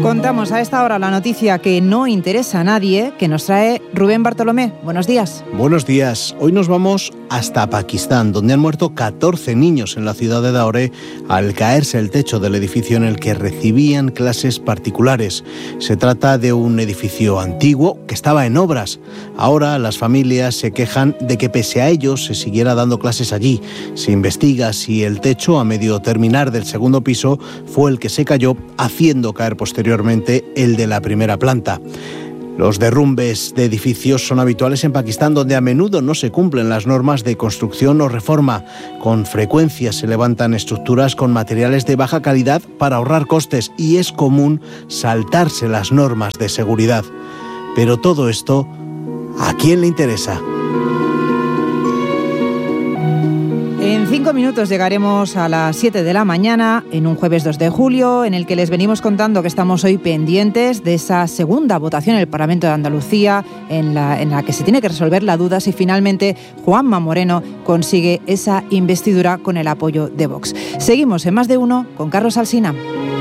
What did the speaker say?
Contamos a esta hora la noticia que no interesa a nadie, que nos trae Rubén Bartolomé. Buenos días. Buenos días. Hoy nos vamos hasta Pakistán, donde han muerto 14 niños en la ciudad de Lahore al caerse el techo del edificio en el que recibían clases particulares. Se trata de un edificio antiguo que estaba en obras. Ahora las familias se quejan de que pese a ello se siguiera dando clases allí. Se investiga si el techo, a medio terminar del segundo piso, fue el que se cayó, haciendo caer posteriormente el de la primera planta. Los derrumbes de edificios son habituales en Pakistán, donde a menudo no se cumplen las normas de construcción o reforma. Con frecuencia se levantan estructuras con materiales de baja calidad para ahorrar costes y es común saltarse las normas de seguridad. Pero todo esto, ¿a quién le interesa? En 5 minutos llegaremos a las 7 de la mañana, en un jueves 2 de julio, en el que les venimos contando que estamos hoy pendientes de esa segunda votación en el Parlamento de Andalucía, en la que se tiene que resolver la duda si finalmente Juanma Moreno consigue esa investidura con el apoyo de Vox. Seguimos en Más de Uno con Carlos Alsina.